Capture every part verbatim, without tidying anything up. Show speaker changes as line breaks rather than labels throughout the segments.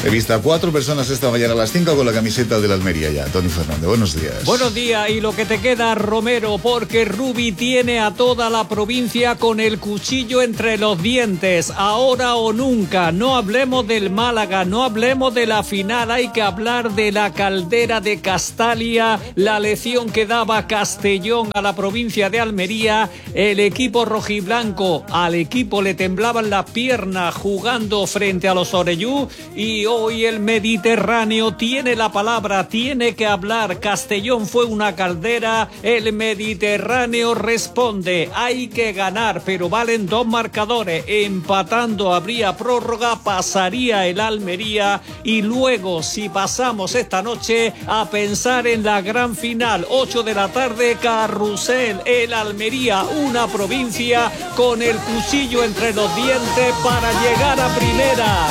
He visto a cuatro personas esta mañana a las cinco con la camiseta de la Almería ya. Tony Fernández, buenos días.
Buenos días, y lo que te queda, Romero, porque Rubi tiene a toda la provincia con el cuchillo entre los dientes. Ahora o nunca. No hablemos del Málaga, no hablemos de la final. Hay que hablar de la caldera de Castalia, la lección que daba Castellón a la provincia de Almería. El equipo rojiblanco, al equipo le temblaban las piernas jugando frente a los Orellú, y hoy el Mediterráneo tiene la palabra, tiene que hablar. Castellón fue una caldera, el Mediterráneo responde. Hay que ganar, pero valen dos marcadores. Empatando habría prórroga, pasaría el Almería, y luego, si pasamos esta noche, a pensar en la gran final. Ocho de la tarde, Carrusel, el Almería, una provincia con el cuchillo entre los dientes para llegar a primera.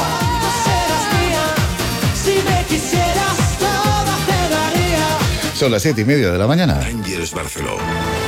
Son las siete y media de la mañana.
Rangers Barcelona.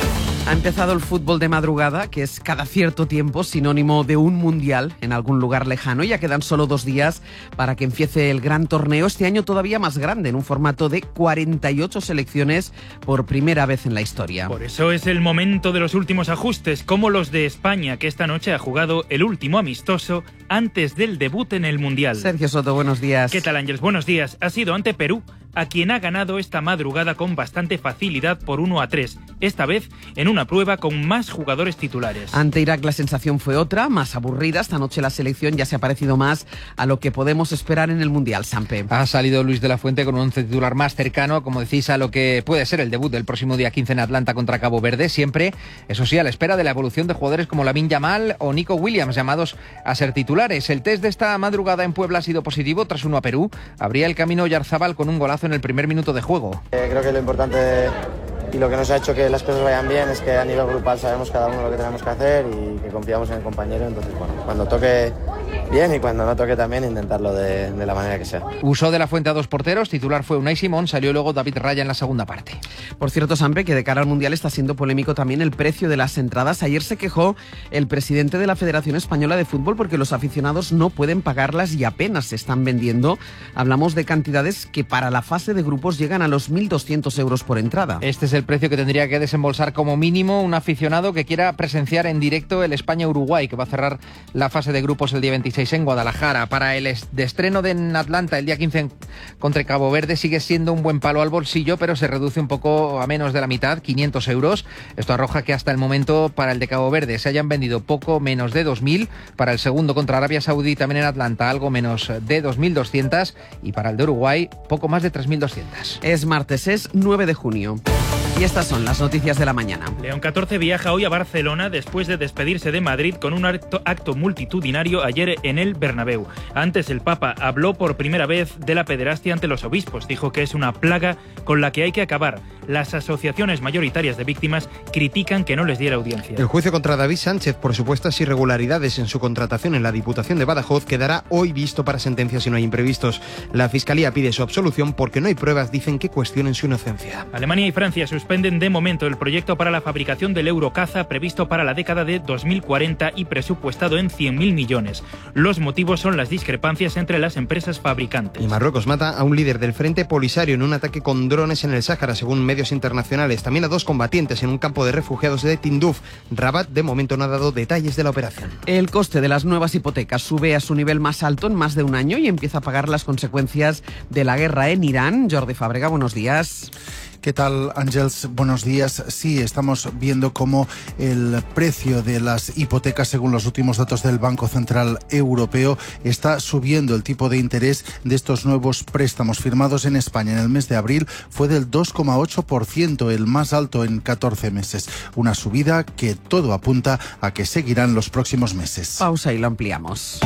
Ha empezado el fútbol de madrugada, que es cada cierto tiempo sinónimo de un mundial en algún lugar lejano. Ya quedan solo dos días para que empiece el gran torneo, este año todavía más grande, en un formato de cuarenta y ocho selecciones por primera vez en la historia.
Por eso es el momento de los últimos ajustes, como los de España, que esta noche ha jugado el último amistoso antes del debut en el mundial.
Sergio Soto, buenos días.
¿Qué tal, Ángeles? Buenos días. Ha sido ante Perú, a quien ha ganado esta madrugada con bastante facilidad por uno a tres, esta vez en una prueba con más jugadores titulares.
Ante Irak la sensación fue otra, más aburrida. Esta noche la selección ya se ha parecido más a lo que podemos esperar en el Mundial, Sampe.
Ha salido Luis de la Fuente con un once titular más cercano, como decís, a lo que puede ser el debut del próximo día quince en Atlanta contra Cabo Verde, siempre, eso sí, a la espera de la evolución de jugadores como Lamine Yamal o Nico Williams, llamados a ser titulares. El test de esta madrugada en Puebla ha sido positivo tras uno a Perú. Abría el camino Oyarzabal con un golazo en el primer minuto de juego.
Eh, creo que lo importante y lo que nos ha hecho que las cosas vayan bien es que a nivel grupal sabemos cada uno lo que tenemos que hacer y que confiamos en el compañero. Entonces, bueno, cuando toque bien y cuando no toque también intentarlo de, de la manera que sea.
Usó de la Fuente a dos porteros, titular fue Unai Simón, salió luego David Raya en la segunda parte.
Por cierto, Sampe, que de cara al Mundial está siendo polémico también el precio de las entradas. Ayer se quejó el presidente de la Federación Española de Fútbol porque los aficionados no pueden pagarlas y apenas se están vendiendo. Hablamos de cantidades que para la fase de grupos llegan a los mil doscientos euros por entrada.
Este es el precio que tendría que desembolsar como mínimo un aficionado que quiera presenciar en directo el España-Uruguay, que va a cerrar la fase de grupos el día veintiséis en Guadalajara. Para el de estreno de en Atlanta el día quince contra Cabo Verde sigue siendo un buen palo al bolsillo, pero se reduce un poco a menos de la mitad, quinientos euros. Esto arroja que hasta el momento para el de Cabo Verde se hayan vendido poco menos de dos mil, para el segundo contra Arabia Saudí también en Atlanta algo menos de dos mil doscientos y para el de Uruguay poco más de tres mil doscientos.
Es martes, es nueve de junio. Y estas son las noticias de la mañana.
León catorce viaja hoy a Barcelona después de despedirse de Madrid con un acto, acto multitudinario ayer en el Bernabéu. Antes el Papa habló por primera vez de la pederastia ante los obispos. Dijo que es una plaga con la que hay que acabar. Las asociaciones mayoritarias de víctimas critican que no les diera audiencia.
El juicio contra David Sánchez por supuestas irregularidades en su contratación en la Diputación de Badajoz quedará hoy visto para sentencia si no hay imprevistos. La Fiscalía pide su absolución porque no hay pruebas, dicen, que cuestionen su inocencia.
Alemania y Francia suspenden de momento el proyecto para la fabricación del Eurocaza previsto para la década de dos mil cuarenta y presupuestado en cien mil millones. Los motivos son las discrepancias entre las empresas fabricantes.
Y Marruecos mata a un líder del Frente Polisario en un ataque con drones en el Sáhara, según medios internacionales. También a dos combatientes en un campo de refugiados de Tinduf. Rabat de momento no ha dado detalles de la operación.
El coste de las nuevas hipotecas sube a su nivel más alto en más de un año y empieza a pagar las consecuencias de la guerra en Irán. Jordi Fábrega, buenos días.
¿Qué tal, Ángels? Buenos días. Sí, estamos viendo cómo el precio de las hipotecas, según los últimos datos del Banco Central Europeo, está subiendo. El tipo de interés de estos nuevos préstamos firmados en España en el mes de abril fue del dos coma ocho por ciento, el más alto en catorce meses. Una subida que todo apunta a que seguirán los próximos meses.
Pausa y lo ampliamos.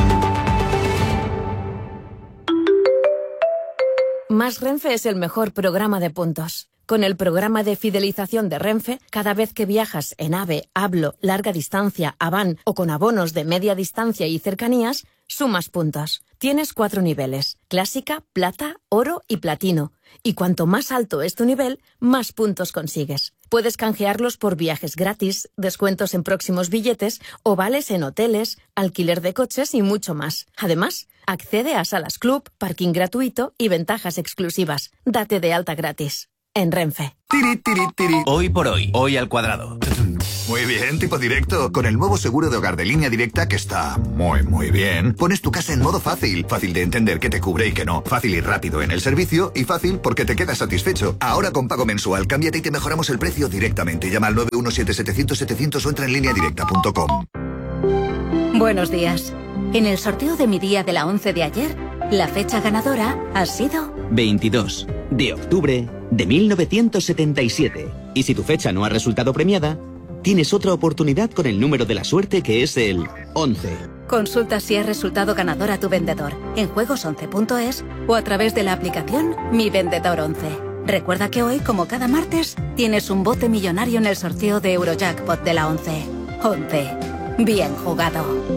Más Renfe es el mejor programa de puntos. Con el programa de fidelización de Renfe, cada vez que viajas en AVE, Hablo, Larga Distancia, Avan o con abonos de media distancia y cercanías, sumas puntos. Tienes cuatro niveles: Clásica, Plata, Oro y Platino. Y cuanto más alto es tu nivel, más puntos consigues. Puedes canjearlos por viajes gratis, descuentos en próximos billetes o vales en hoteles, alquiler de coches y mucho más. Además, accede a salas club, parking gratuito y ventajas exclusivas. Date de alta gratis. En Renfe.
Tiri, tiri, tiri. Hoy por hoy, hoy al cuadrado.
Muy bien, tipo directo. Con el nuevo seguro de hogar de Línea Directa, que está muy, muy bien, pones tu casa en modo fácil. Fácil de entender qué te cubre y qué no. Fácil y rápido en el servicio y fácil porque te quedas satisfecho. Ahora con pago mensual, cámbiate y te mejoramos el precio directamente. Llama al nueve uno siete, setecientos, setecientos o entra en línea directa punto com.
Buenos días. En el sorteo de mi día de la once de ayer, la fecha ganadora ha sido
veintidós de octubre de mil novecientos setenta y siete. Y si tu fecha no ha resultado premiada, tienes otra oportunidad con el número de la suerte, que es el once.
Consulta si has resultado ganador a tu vendedor en juegos once punto es o a través de la aplicación Mi Vendedor once. Recuerda que hoy, como cada martes, tienes un bote millonario en el sorteo de Eurojackpot de la once. once. Bien jugado.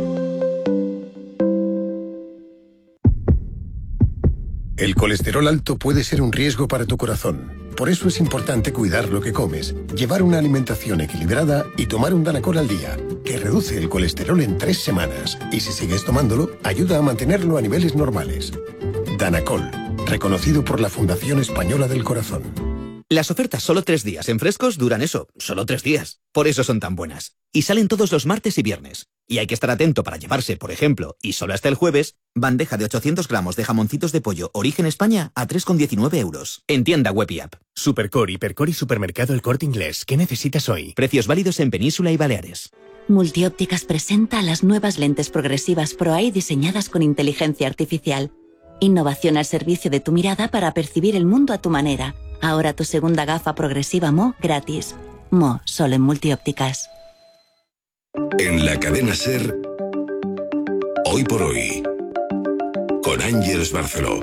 El colesterol alto puede ser un riesgo para tu corazón. Por eso es importante cuidar lo que comes, llevar una alimentación equilibrada y tomar un Danacol al día, que reduce el colesterol en tres semanas. Y si sigues tomándolo, ayuda a mantenerlo a niveles normales. Danacol, reconocido por la Fundación Española del Corazón.
Las ofertas solo tres días en Frescos duran eso, solo tres días. Por eso son tan buenas. Y salen todos los martes y viernes. Y hay que estar atento para llevarse, por ejemplo, y solo hasta el jueves, bandeja de ochocientos gramos de jamoncitos de pollo Origen España a tres con diecinueve euros. En tienda web y app.
Supercore, Hipercore y Supermercado El Corte Inglés. ¿Qué necesitas hoy?
Precios válidos en Península y Baleares.
Multiópticas presenta las nuevas lentes progresivas ProEye diseñadas con inteligencia artificial. Innovación al servicio de tu mirada para percibir el mundo a tu manera. Ahora tu segunda gafa progresiva Mo gratis. Mo, solo en Multiópticas.
En la cadena SER, Hoy por Hoy, con Ángeles Barceló.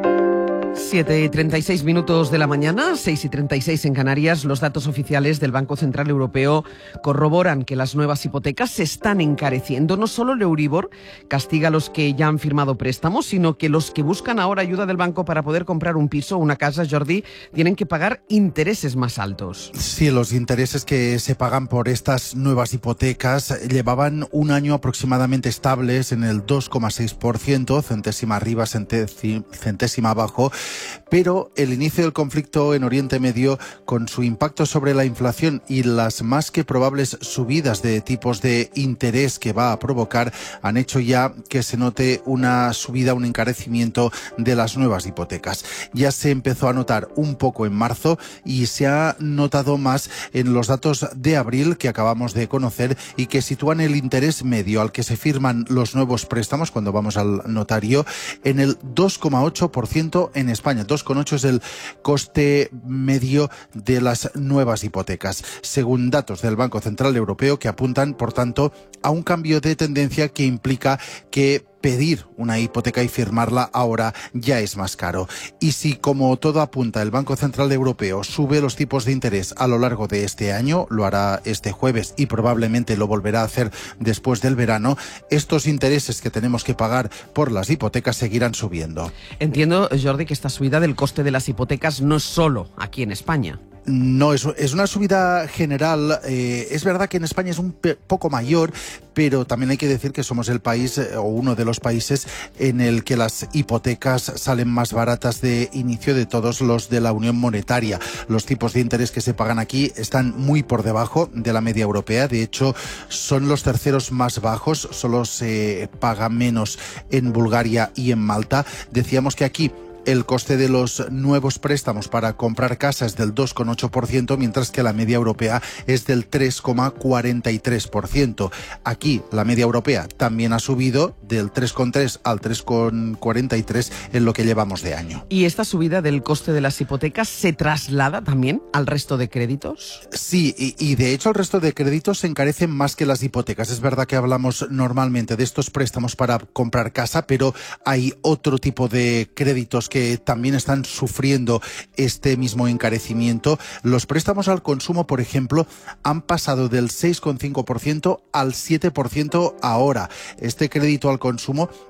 siete y treinta y seis minutos de la mañana, seis y treinta y seis en Canarias. Los datos oficiales del Banco Central Europeo corroboran que las nuevas hipotecas se están encareciendo. No solo el Euribor castiga a los que ya han firmado préstamos, sino que los que buscan ahora ayuda del banco para poder comprar un piso o una casa, Jordi, tienen que pagar intereses más altos.
Sí, los intereses que se pagan por estas nuevas hipotecas llevaban un año aproximadamente estables en el dos coma seis por ciento, centésima arriba, centésima abajo. Pero el inicio del conflicto en Oriente Medio, con su impacto sobre la inflación y las más que probables subidas de tipos de interés que va a provocar, han hecho ya que se note una subida, un encarecimiento de las nuevas hipotecas. Ya se empezó a notar un poco en marzo y se ha notado más en los datos de abril que acabamos de conocer y que sitúan el interés medio al que se firman los nuevos préstamos cuando vamos al notario en el dos coma ocho por ciento en España. dos coma ocho es el coste medio de las nuevas hipotecas, según datos del Banco Central Europeo, que apuntan, por tanto, a un cambio de tendencia que implica que pedir una hipoteca y firmarla ahora ya es más caro. Y si, como todo apunta, el Banco Central Europeo sube los tipos de interés a lo largo de este año, lo hará este jueves y probablemente lo volverá a hacer después del verano, estos intereses que tenemos que pagar por las hipotecas seguirán subiendo.
Entiendo, Jordi, que esta subida del coste de las hipotecas no es solo aquí en España.
No, es, es una subida general. Eh, es verdad que en España es un pe- poco mayor, pero también hay que decir que somos el país eh, o uno de los países en el que las hipotecas salen más baratas de inicio de todos los de la Unión Monetaria. Los tipos de interés que se pagan aquí están muy por debajo de la media europea. De hecho, son los terceros más bajos. Solo se paga menos en Bulgaria y en Malta. Decíamos que aquí el coste de los nuevos préstamos para comprar casa es del dos coma ocho por ciento, mientras que la media europea es del tres coma cuarenta y tres por ciento. Aquí la media europea también ha subido del tres coma tres al tres coma cuarenta y tres en lo que llevamos de año.
¿Y esta subida del coste de las hipotecas se traslada también al resto de créditos?
Sí, y, y de hecho el resto de créditos se encarecen más que las hipotecas. Es verdad que hablamos normalmente de estos préstamos para comprar casa, pero hay otro tipo de créditos que que también están sufriendo este mismo encarecimiento. Los préstamos al consumo, por ejemplo, han pasado del seis coma cinco por ciento al siete por ciento ahora. Este crédito al consumo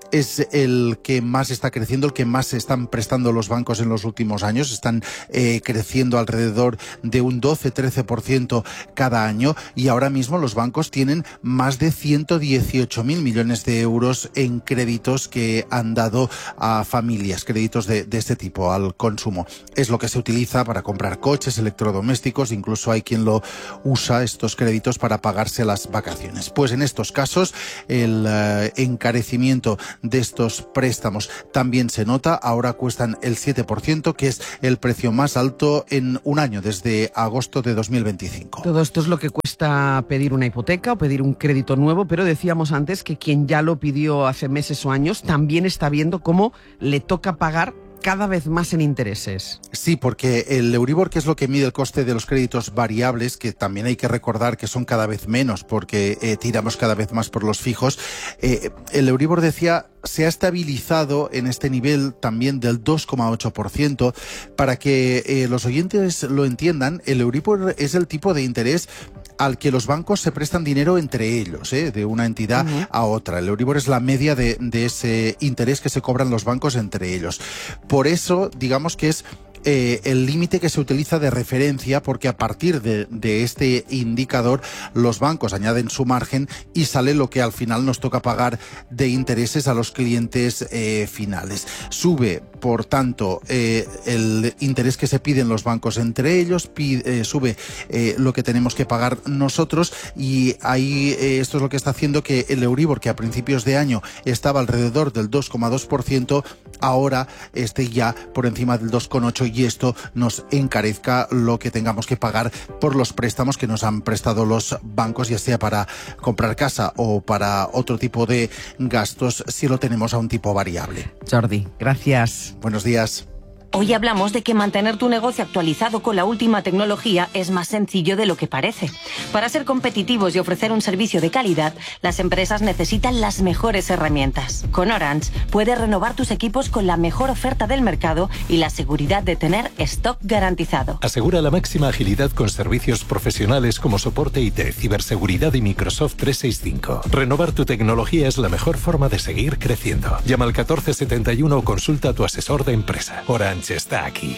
es el que más está creciendo, el que más se están prestando los bancos en los últimos años. Están eh, creciendo alrededor de un doce a trece por ciento cada año, y ahora mismo los bancos tienen más de ciento dieciocho mil millones de euros en créditos que han dado a familias, créditos de, de este tipo al consumo. Es lo que se utiliza para comprar coches, electrodomésticos, incluso hay quien lo usa, estos créditos, para pagarse las vacaciones. Pues en estos casos el eh, encarecimiento de estos préstamos también se nota. Ahora cuestan el siete por ciento, que es el precio más alto en un año, desde agosto de dos mil veinticinco.
Todo esto es lo que cuesta pedir una hipoteca o pedir un crédito nuevo, pero decíamos antes que quien ya lo pidió hace meses o años también está viendo cómo le toca pagar cada vez más en intereses.
Sí, porque el Euribor, que es lo que mide el coste de los créditos variables, que también hay que recordar que son cada vez menos porque eh, tiramos cada vez más por los fijos, eh, el Euribor, decía, se ha estabilizado en este nivel también del dos coma ocho por ciento. Para que eh, los oyentes lo entiendan, el Euribor es el tipo de interés al que los bancos se prestan dinero entre ellos, ¿eh? de una entidad uh-huh. a otra. El Euribor es la media de, de ese interés que se cobran los bancos entre ellos. Por eso, digamos que es Eh, el límite que se utiliza de referencia, porque a partir de, de este indicador los bancos añaden su margen y sale lo que al final nos toca pagar de intereses a los clientes eh, finales. Sube, por tanto, eh, el interés que se piden los bancos entre ellos, pide, eh, sube eh, lo que tenemos que pagar nosotros, y ahí eh, esto es lo que está haciendo que el Euribor, que a principios de año estaba alrededor del dos coma dos por ciento, ahora esté ya por encima del dos coma ocho por ciento, y esto nos encarezca lo que tengamos que pagar por los préstamos que nos han prestado los bancos, ya sea para comprar casa o para otro tipo de gastos, si lo tenemos a un tipo variable.
Jordi, gracias.
Buenos días.
Hoy hablamos de que mantener tu negocio actualizado con la última tecnología es más sencillo de lo que parece. Para ser competitivos y ofrecer un servicio de calidad, las empresas necesitan las mejores herramientas. Con Orange puedes renovar tus equipos con la mejor oferta del mercado y la seguridad de tener stock garantizado.
Asegura la máxima agilidad con servicios profesionales como soporte I T, ciberseguridad y Microsoft trescientos sesenta y cinco. Renovar tu tecnología es la mejor forma de seguir creciendo. Llama al catorce setenta y uno o consulta a tu asesor de empresa. Orange está aquí.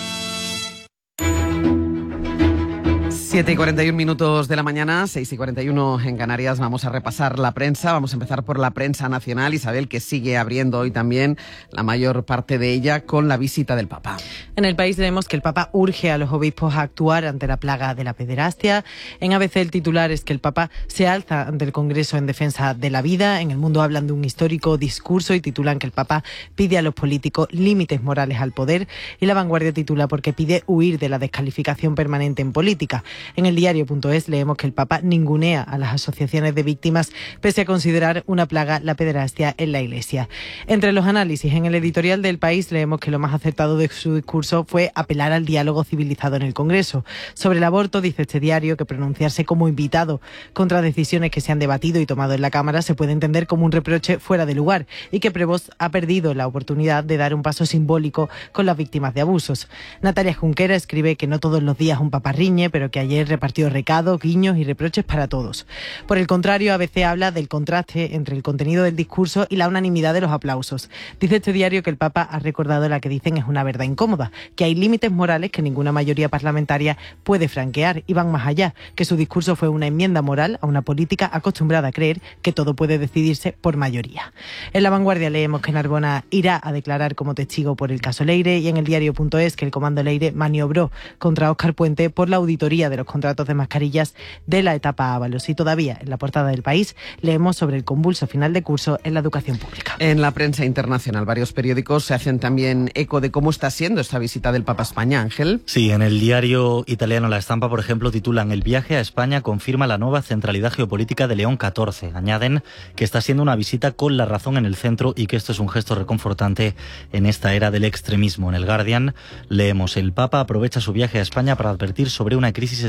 siete y cuarenta y un minutos de la mañana, seis y cuarenta y uno en Canarias. Vamos a repasar la prensa. Vamos a empezar por la prensa nacional, Isabel, que sigue abriendo hoy también la mayor parte de ella con la visita del Papa.
En El País leemos que el Papa urge a los obispos a actuar ante la plaga de la pederastia. En A B C el titular es que el Papa se alza ante el Congreso en defensa de la vida. En El Mundo hablan de un histórico discurso y titulan que el Papa pide a los políticos límites morales al poder. Y La Vanguardia titula porque pide huir de la descalificación permanente en política. En el diario punto es leemos que el Papa ningunea a las asociaciones de víctimas pese a considerar una plaga la pederastia en la Iglesia. Entre los análisis en el editorial del País leemos que lo más acertado de su discurso fue apelar al diálogo civilizado en el Congreso. Sobre el aborto dice este diario que pronunciarse como invitado contra decisiones que se han debatido y tomado en la Cámara se puede entender como un reproche fuera de lugar y que Prevost ha perdido la oportunidad de dar un paso simbólico con las víctimas de abusos. Natalia Junquera escribe que no todos los días un papa riñe, pero que ayer repartió recados, guiños y reproches para todos. Por el contrario, A B C habla del contraste entre el contenido del discurso y la unanimidad de los aplausos. Dice este diario que el Papa ha recordado la que dicen es una verdad incómoda, que hay límites morales que ninguna mayoría parlamentaria puede franquear y van más allá, que su discurso fue una enmienda moral a una política acostumbrada a creer que todo puede decidirse por mayoría. En La Vanguardia leemos que Narbona irá a declarar como testigo por el caso Leire y en el diario punto es que el comando Leire maniobró contra Óscar Puente por la auditoría de los contratos de mascarillas de la etapa Ábalos. Y todavía en la portada del País leemos sobre el convulso final de curso en la educación pública.
En la prensa internacional, varios periódicos se hacen también eco de cómo está siendo esta visita del Papa a España, Ángel.
Sí, en el diario italiano La Estampa, por ejemplo, titulan "El viaje a España confirma la nueva centralidad geopolítica de León catorce". Añaden que está siendo una visita con la razón en el centro y que esto es un gesto reconfortante en esta era del extremismo. En el Guardian leemos "El Papa aprovecha su viaje a España para advertir sobre una crisis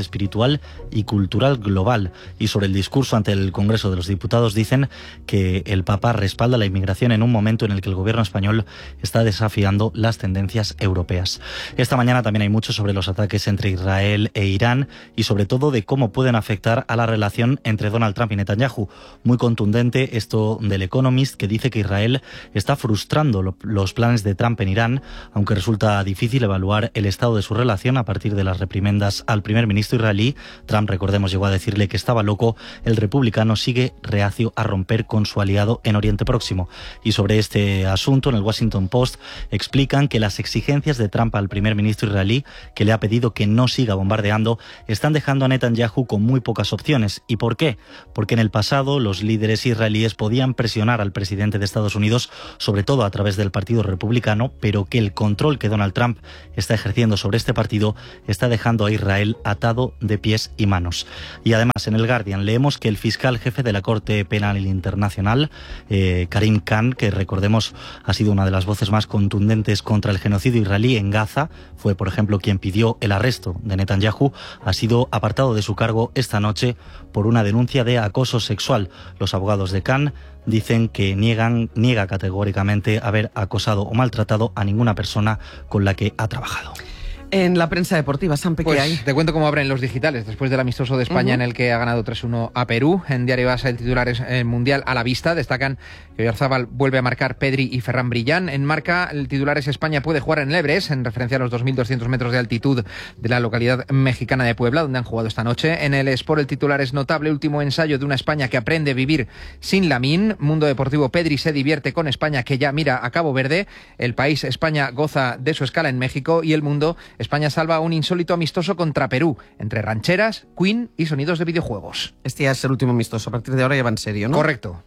espiritual y cultural global. Y sobre el discurso ante el Congreso de los Diputados dicen que el Papa respalda la inmigración en un momento en el que el gobierno español está desafiando las tendencias europeas. Esta mañana también hay mucho sobre los ataques entre Israel e Irán y sobre todo de cómo pueden afectar a la relación entre Donald Trump y Netanyahu. Muy contundente esto del Economist, que dice que Israel está frustrando lo, los planes de Trump en Irán, aunque resulta difícil evaluar el estado de su relación a partir de las reprimendas al primer ministro israelí. Trump, recordemos, llegó a decirle que estaba loco. El republicano sigue reacio a romper con su aliado en Oriente Próximo. Y sobre este asunto, en el Washington Post explican que las exigencias de Trump al primer ministro israelí, que le ha pedido que no siga bombardeando, están dejando a Netanyahu con muy pocas opciones. ¿Y por qué? Porque en el pasado los líderes israelíes podían presionar al presidente de Estados Unidos, sobre todo a través del Partido Republicano, pero que el control que Donald Trump está ejerciendo sobre este partido está dejando a Israel atado de pies y manos. Y además, en el Guardian leemos que el fiscal jefe de la Corte Penal Internacional, eh, Karim Khan, que recordemos ha sido una de las voces más contundentes contra el genocidio israelí en Gaza, fue por ejemplo quien pidió el arresto de Netanyahu, ha sido apartado de su cargo esta noche por una denuncia de acoso sexual. Los abogados de Khan dicen que niegan, niega categóricamente haber acosado o maltratado a ninguna persona con la que ha trabajado.
En la prensa deportiva, Sampe, ¿qué
pues
hay?
Te cuento cómo abren los digitales después del amistoso de España, uh-huh, en el que ha ganado tres uno a Perú. En Diario As el titular es eh, Mundial a la vista. Destacan que Oyarzábal vuelve a marcar Pedri y Ferran Brillán. En Marca el titular es España puede jugar en el Everest, en referencia a los dos mil doscientos metros de altitud de la localidad mexicana de Puebla, donde han jugado esta noche. En el Sport el titular es notable último ensayo de una España que aprende a vivir sin Lamine. Mundo Deportivo, Pedri se divierte con España que ya mira a Cabo Verde. El País, España goza de su escala en México. Y El Mundo, España salva un insólito amistoso contra Perú, entre rancheras, Queen y sonidos de videojuegos.
Este ya es el último amistoso, a partir de ahora ya va en serio, ¿no?
Correcto.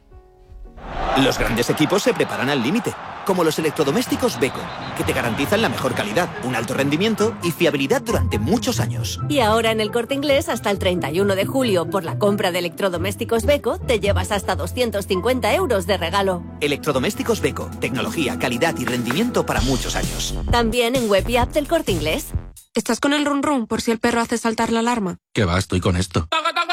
Los grandes equipos se preparan al límite, como los electrodomésticos Beko, que te garantizan la mejor calidad, un alto rendimiento y fiabilidad durante muchos años.
Y ahora en El Corte Inglés, hasta el treinta y uno de julio, por la compra de electrodomésticos Beko, te llevas hasta doscientos cincuenta euros de regalo.
Electrodomésticos Beko, tecnología, calidad y rendimiento para muchos años.
También en web y app del Corte Inglés.
¿Estás con el run run por si el perro hace saltar la alarma?
¿Qué va? Estoy con esto.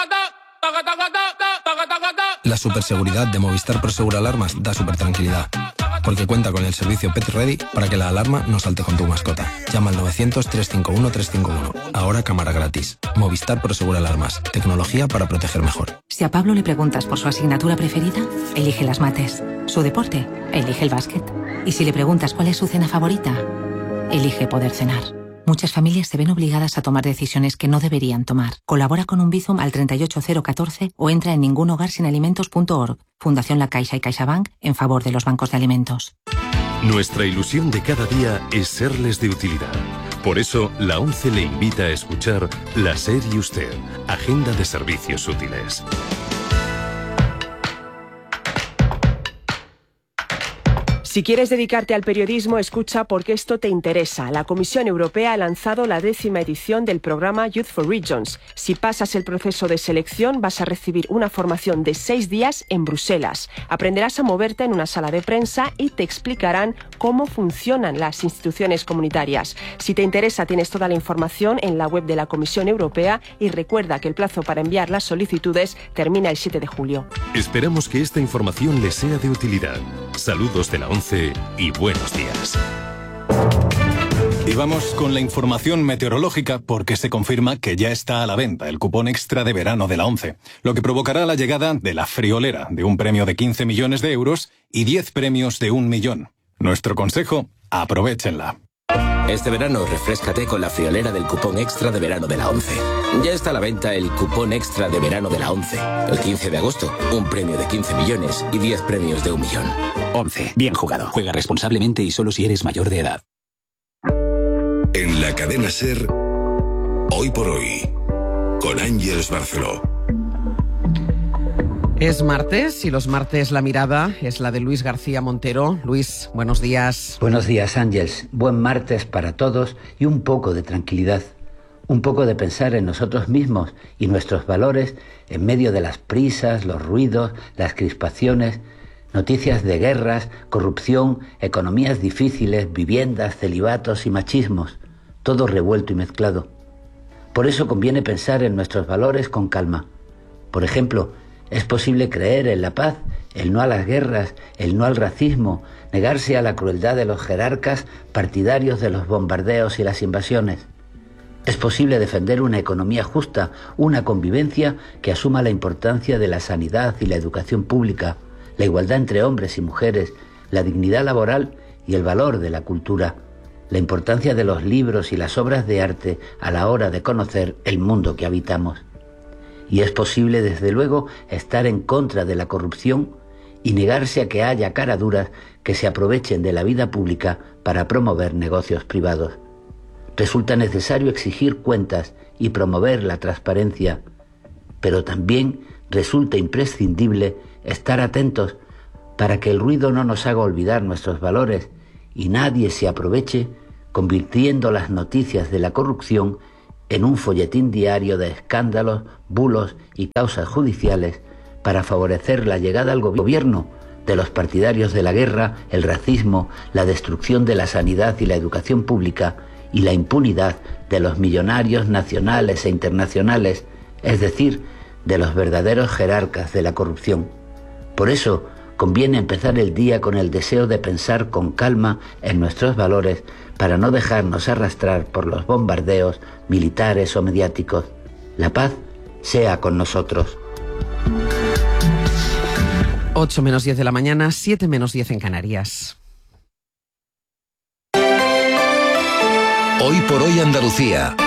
La superseguridad de Movistar Prosegur Alarmas da super tranquilidad, porque cuenta con el servicio Pet Ready para que la alarma no salte con tu mascota. Llama al novecientos, trescientos cincuenta y uno, trescientos cincuenta y uno. Ahora cámara gratis. Movistar Prosegur Alarmas. Tecnología para proteger mejor.
Si a Pablo le preguntas por su asignatura preferida, elige las mates. Su deporte, elige el básquet. Y si le preguntas cuál es su cena favorita, elige poder cenar. Muchas familias se ven obligadas a tomar decisiones que no deberían tomar. Colabora con un Bizum al treinta y ocho cero catorce o entra en ningunhogarsinalimentos punto org. Fundación La Caixa y CaixaBank en favor de los bancos de alimentos.
Nuestra ilusión de cada día es serles de utilidad. Por eso, la ONCE le invita a escuchar La SER y Usted, Agenda de Servicios Útiles.
Si quieres dedicarte al periodismo, escucha porque esto te interesa. La Comisión Europea ha lanzado la décima edición del programa Youth for Regions. Si pasas el proceso de selección, vas a recibir una formación de seis días en Bruselas. Aprenderás a moverte en una sala de prensa y te explicarán cómo funcionan las instituciones comunitarias. Si te interesa, tienes toda la información en la web de la Comisión Europea y recuerda que el plazo para enviar las solicitudes termina el siete de julio.
Esperamos que esta información les sea de utilidad. Saludos de la ONCE y buenos días.
Y vamos con la información meteorológica porque se confirma que ya está a la venta el cupón extra de verano de la ONCE, lo que provocará la llegada de la friolera de un premio de quince millones de euros y diez premios de un millón. Nuestro consejo, aprovéchenla.
Este verano refréscate con la friolera del cupón extra de verano de la ONCE. Ya está a la venta el cupón extra de verano de la ONCE. El quince de agosto, un premio de quince millones y diez premios de un millón.
ONCE. Bien jugado. Juega responsablemente y solo si eres mayor de edad.
En la cadena SER, Hoy por Hoy, con Ángeles Barceló.
Es martes y los martes la mirada es la de Luis García Montero. Luis, buenos días.
Buenos días, Ángeles. Buen martes para todos y un poco de tranquilidad. Un poco de pensar en nosotros mismos y nuestros valores en medio de las prisas, los ruidos, las crispaciones, noticias de guerras, corrupción, economías difíciles, viviendas, celibatos y machismos. Todo revuelto y mezclado. Por eso conviene pensar en nuestros valores con calma. Por ejemplo, es posible creer en la paz, el no a las guerras, el no al racismo, negarse a la crueldad de los jerarcas partidarios de los bombardeos y las invasiones. Es posible defender una economía justa, una convivencia que asuma la importancia de la sanidad y la educación pública, la igualdad entre hombres y mujeres, la dignidad laboral y el valor de la cultura, la importancia de los libros y las obras de arte a la hora de conocer el mundo que habitamos. Y es posible, desde luego, estar en contra de la corrupción y negarse a que haya caraduras que se aprovechen de la vida pública para promover negocios privados. Resulta necesario exigir cuentas y promover la transparencia, pero también resulta imprescindible estar atentos para que el ruido no nos haga olvidar nuestros valores y nadie se aproveche convirtiendo las noticias de la corrupción en un folletín diario de escándalos, bulos y causas judiciales para favorecer la llegada al gobierno de los partidarios de la guerra, el racismo, la destrucción de la sanidad y la educación pública y la impunidad de los millonarios nacionales e internacionales, es decir, de los verdaderos jerarcas de la corrupción. Por eso, conviene empezar el día con el deseo de pensar con calma en nuestros valores para no dejarnos arrastrar por los bombardeos militares o mediáticos. La paz sea con nosotros.
ocho menos diez de la mañana, siete menos diez en Canarias.
Hoy por hoy Andalucía.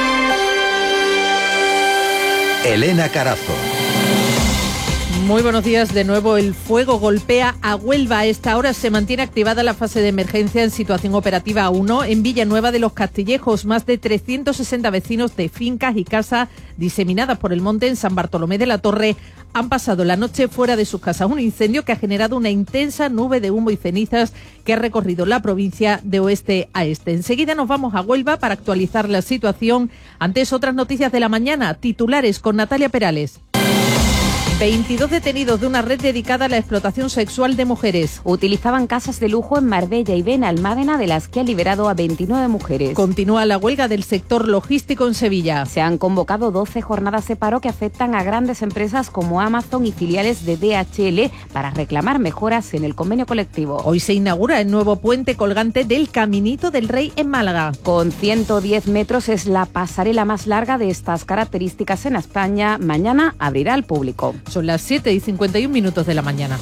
Elena Carazo.
Muy buenos días. De nuevo, el fuego golpea a Huelva. A esta hora se mantiene activada la fase de emergencia en situación operativa uno en Villanueva de los Castillejos. Más de trescientos sesenta vecinos de fincas y casas diseminadas por el monte en San Bartolomé de la Torre han pasado la noche fuera de sus casas. Un incendio que ha generado una intensa nube de humo y cenizas que ha recorrido la provincia de oeste a este. Enseguida nos vamos a Huelva para actualizar la situación. Antes, otras noticias de la mañana. Titulares con Natalia Perales. veintidós detenidos de una red dedicada a la explotación sexual de mujeres.
Utilizaban casas de lujo en Marbella y Benalmádena, de las que ha liberado a veintinueve mujeres.
Continúa la huelga del sector logístico en Sevilla.
Se han convocado doce jornadas de paro que afectan a grandes empresas como Amazon y filiales de D H L para reclamar mejoras en el convenio colectivo.
Hoy se inaugura el nuevo puente colgante del Caminito del Rey en Málaga.
Con ciento diez metros es la pasarela más larga de estas características en España. Mañana abrirá al público.
Son las siete y cincuenta y un minutos de la mañana.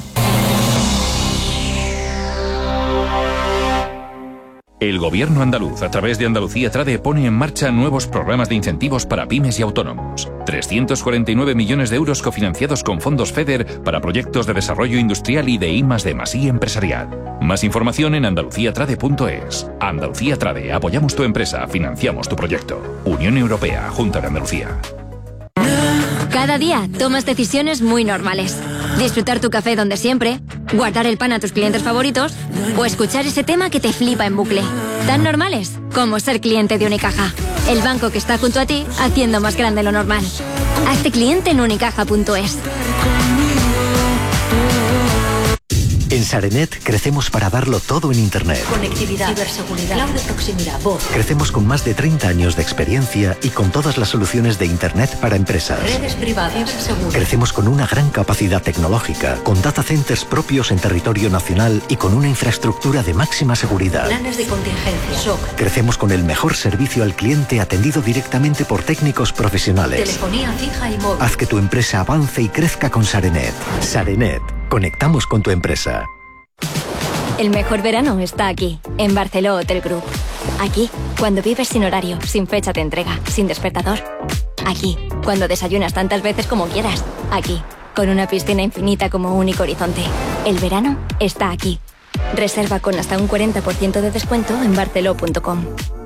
El Gobierno andaluz, a través de Andalucía Trade, pone en marcha nuevos programas de incentivos para pymes y autónomos. trescientos cuarenta y nueve millones de euros cofinanciados con fondos FEDER para proyectos de desarrollo industrial y de I más D más I empresarial. Más información en andalucía trade punto es. Andalucía Trade, apoyamos tu empresa, financiamos tu proyecto. Unión Europea, Junta de Andalucía.
Cada día tomas decisiones muy normales. Disfrutar tu café donde siempre, guardar el pan a tus clientes favoritos o escuchar ese tema que te flipa en bucle. Tan normales como ser cliente de Unicaja, el banco que está junto a ti haciendo más grande lo normal. Hazte cliente en unicaja punto es.
En Sarenet crecemos para darlo todo en Internet.
Conectividad, ciberseguridad, cloud de proximidad, voz.
Crecemos con más de treinta años de experiencia y con todas las soluciones de Internet para empresas.
Redes privadas, seguras.
Crecemos con una gran capacidad tecnológica, con data centers propios en territorio nacional y con una infraestructura de máxima seguridad.
Planes de contingencia, S O C.
Crecemos con el mejor servicio al cliente atendido directamente por técnicos profesionales.
Telefonía fija y móvil.
Haz que tu empresa avance y crezca con Sarenet. Sarenet. Conectamos con tu empresa.
El mejor verano está aquí, en Barceló Hotel Group. Aquí, cuando vives sin horario, sin fecha de entrega, sin despertador. Aquí, cuando desayunas tantas veces como quieras. Aquí, con una piscina infinita como único horizonte. El verano está aquí. Reserva con hasta un cuarenta por ciento de descuento en barceló punto com.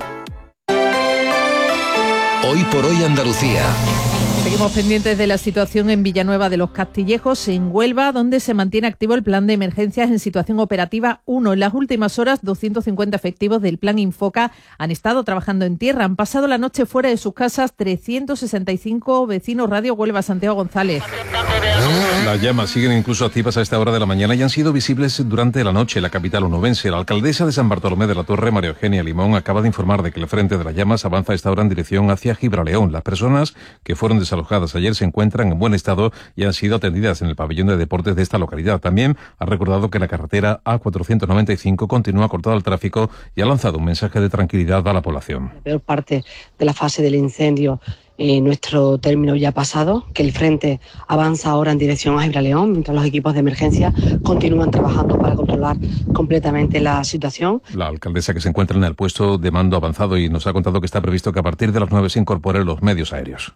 Hoy por hoy Andalucía.
Seguimos pendientes de la situación en Villanueva de los Castillejos, en Huelva, donde se mantiene activo el plan de emergencias en situación operativa uno. En las últimas horas, doscientos cincuenta efectivos del plan Infoca han estado trabajando en tierra. Han pasado la noche fuera de sus casas trescientos sesenta y cinco vecinos. Radio Huelva, Santiago González.
Las llamas siguen incluso activas a esta hora de la mañana y han sido visibles durante la noche en la capital onubense. La alcaldesa de San Bartolomé de la Torre, María Eugenia Limón, acaba de informar de que el frente de las llamas avanza a esta hora en dirección hacia Gibraleón. Las personas que fueron desalojadas ayer se encuentran en buen estado y han sido atendidas en el pabellón de deportes de esta localidad. También ha recordado que la carretera A cuatrocientos noventa y cinco continúa cortada al tráfico y ha lanzado un mensaje de tranquilidad a la población.
La peor parte de la fase del incendio, eh, nuestro término ya pasado, que el frente avanza ahora en dirección a Gibraleón, mientras los equipos de emergencia continúan trabajando para controlar completamente la situación.
La alcaldesa, que se encuentra en el puesto de mando avanzado, y nos ha contado que está previsto que a partir de las nueve se incorporen los medios aéreos.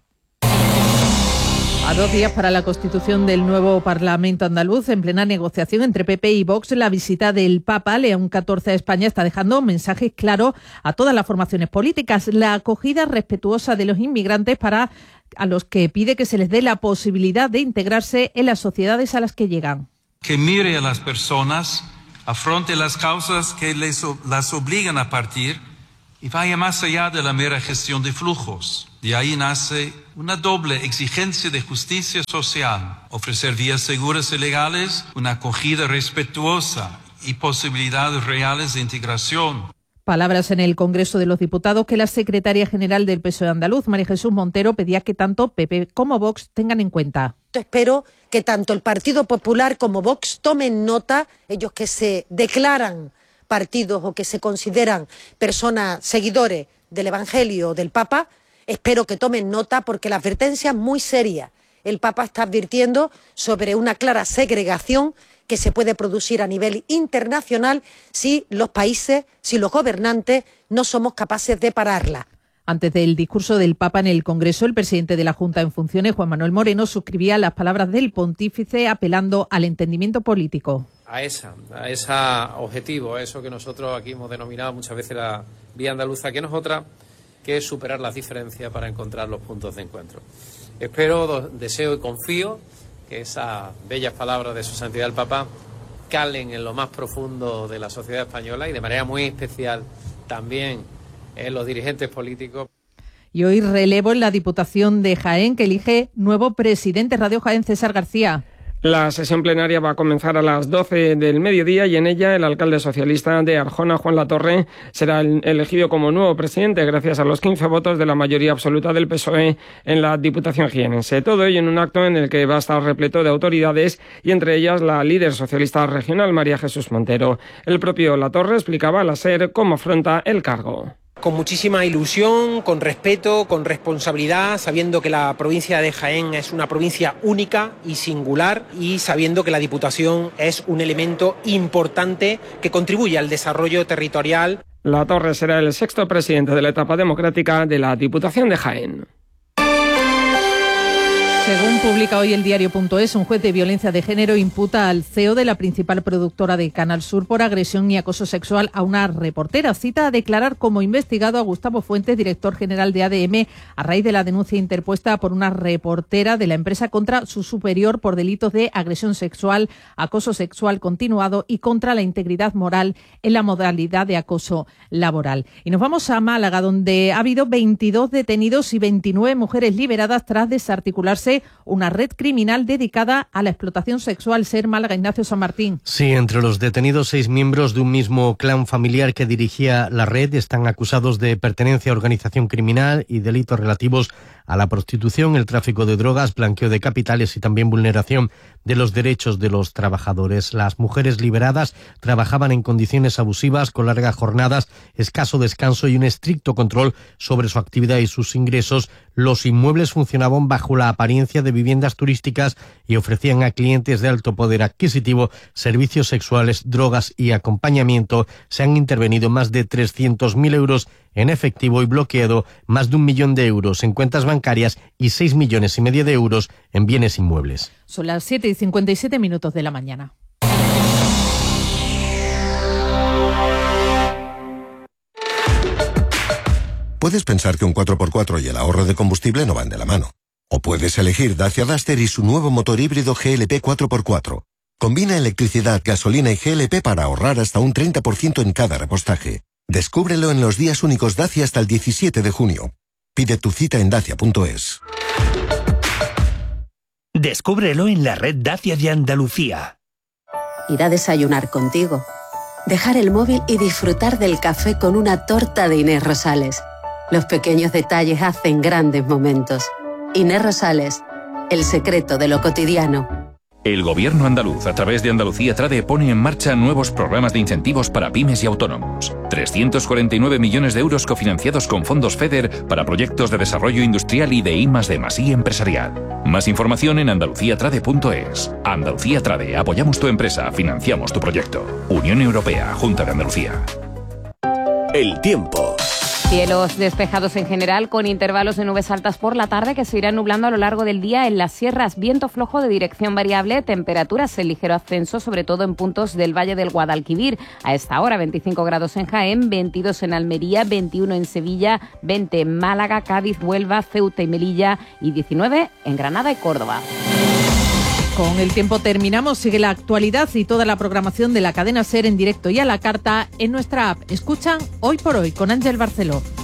A dos días para la constitución del nuevo Parlamento andaluz, en plena negociación entre P P y Vox, la visita del Papa León catorce a España está dejando mensajes claros a todas las formaciones políticas. La acogida respetuosa de los inmigrantes para a los que pide que se les dé la posibilidad de integrarse en las sociedades a las que llegan.
Que mire a las personas, afronte las causas que les, las obligan a partir y vaya más allá de la mera gestión de flujos. De ahí nace una doble exigencia de justicia social, ofrecer vías seguras y legales, una acogida respetuosa y posibilidades reales de integración.
Palabras en el Congreso de los Diputados que la secretaria general del P S O E andaluz, María Jesús Montero, pedía que tanto P P como Vox tengan en cuenta.
Espero que tanto el Partido Popular como Vox tomen nota, ellos que se declaran partidos o que se consideran personas seguidores del Evangelio o del Papa. Espero que tomen nota porque la advertencia es muy seria. El Papa está advirtiendo sobre una clara segregación que se puede producir a nivel internacional si los países, si los gobernantes no somos capaces de pararla.
Antes del discurso del Papa en el Congreso, el presidente de la Junta en funciones, Juan Manuel Moreno, suscribía las palabras del pontífice apelando al entendimiento político.
A esa, a ese objetivo, a eso que nosotros aquí hemos denominado muchas veces la vía andaluza, que no es otra que es superar las diferencias para encontrar los puntos de encuentro. Espero, deseo y confío que esas bellas palabras de su santidad el Papa calen en lo más profundo de la sociedad española y de manera muy especial también en los dirigentes políticos.
Y hoy relevo en la Diputación de Jaén, que elige nuevo presidente. Radio Jaén, César García.
La sesión plenaria va a comenzar a las doce del mediodía y en ella el alcalde socialista de Arjona, Juan Latorre, será elegido como nuevo presidente gracias a los quince votos de la mayoría absoluta del P S O E en la Diputación jienense. Todo ello en un acto en el que va a estar repleto de autoridades y entre ellas la líder socialista regional, María Jesús Montero. El propio Latorre explicaba a la SER cómo afronta el cargo.
Con muchísima ilusión, con respeto, con responsabilidad, sabiendo que la provincia de Jaén es una provincia única y singular y sabiendo que la Diputación es un elemento importante que contribuye al desarrollo territorial.
Latorre será el sexto presidente de la etapa democrática de la Diputación de Jaén.
Según publica hoy el diario punto es, un juez de violencia de género imputa al C E O de la principal productora de Canal Sur por agresión y acoso sexual a una reportera. Cita a declarar como investigado a Gustavo Fuentes, director general de A D M, a raíz de la denuncia interpuesta por una reportera de la empresa contra su superior por delitos de agresión sexual, acoso sexual continuado y contra la integridad moral en la modalidad de acoso laboral. Y nos vamos a Málaga, donde ha habido veintidós detenidos y veintinueve mujeres liberadas tras desarticularse una red criminal dedicada a la explotación sexual. Ser Málaga, Ignacio San Martín.
Sí, entre los detenidos, seis miembros de un mismo clan familiar que dirigía la red están acusados de pertenencia a organización criminal y delitos relativos a la prostitución, el tráfico de drogas, blanqueo de capitales y también vulneración de los derechos de los trabajadores. Las mujeres liberadas trabajaban en condiciones abusivas, con largas jornadas, escaso descanso y un estricto control sobre su actividad y sus ingresos. Los inmuebles funcionaban bajo la apariencia de viviendas turísticas y ofrecían a clientes de alto poder adquisitivo servicios sexuales, drogas y acompañamiento. Se han intervenido más de trescientos mil euros en efectivo y bloqueado más de un millón de euros en cuentas bancarias y seis millones y medio de euros en bienes inmuebles.
Son las siete y cincuenta y siete minutos de la mañana.
Puedes pensar que un cuatro por cuatro y el ahorro de combustible no van de la mano. O puedes elegir Dacia Duster y su nuevo motor híbrido G L P cuatro por cuatro. Combina electricidad, gasolina y G L P para ahorrar hasta un treinta por ciento en cada repostaje. Descúbrelo en los días únicos Dacia hasta el diecisiete de junio. Pide tu cita en dacia punto es.
Descúbrelo en la red Dacia de Andalucía.
Ir a desayunar contigo. Dejar el móvil y disfrutar del café con una torta de Inés Rosales. Los pequeños detalles hacen grandes momentos. Inés Rosales, el secreto de lo cotidiano.
El Gobierno andaluz, a través de Andalucía Trade, pone en marcha nuevos programas de incentivos para pymes y autónomos. trescientos cuarenta y nueve millones de euros cofinanciados con fondos FEDER para proyectos de desarrollo industrial y de I más D más I empresarial. Más información en andalucía trade punto es. Andalucía Trade, apoyamos tu empresa, financiamos tu proyecto. Unión Europea, Junta de Andalucía.
El tiempo.
Cielos despejados en general, con intervalos de nubes altas por la tarde que se irán nublando a lo largo del día en las sierras. Viento flojo de dirección variable, temperaturas en ligero ascenso, sobre todo en puntos del Valle del Guadalquivir. A esta hora veinticinco grados en Jaén, veintidós en Almería, veintiuno en Sevilla, veinte en Málaga, Cádiz, Huelva, Ceuta y Melilla y diecinueve en Granada y Córdoba.
Con el tiempo terminamos. Sigue la actualidad y toda la programación de la cadena SER en directo y a la carta en nuestra app. Escuchan Hoy por Hoy con Ángel Barceló.